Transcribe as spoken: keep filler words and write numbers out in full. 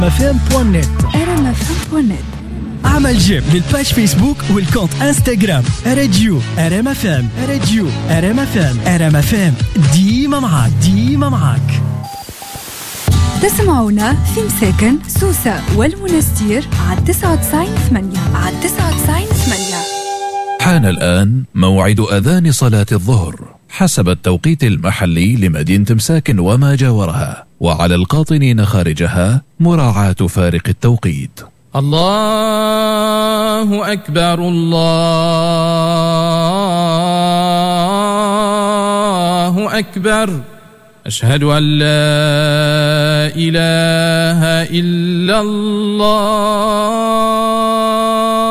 مفهم بوان نت. ارم مفهم بوان نت. اعمل جيم للباج فيسبوك والكونت انستغرام راديو ارم مفهم. راديو ارم مفهم. ارم مفهم ديما معاك ديما معاك. تسمعونا في مساكن سوسة والمنستير على تسعة وتسعين ثمانية على تسعة وتسعين ثمانية. حان الآن موعد أذان صلاة الظهر حسب التوقيت المحلي لمدينة مساكن وما جاورها، وعلى القاطنين خارجها مراعاة فارق التوقيت. الله أكبر الله أكبر أشهد أن لا إله إلا الله.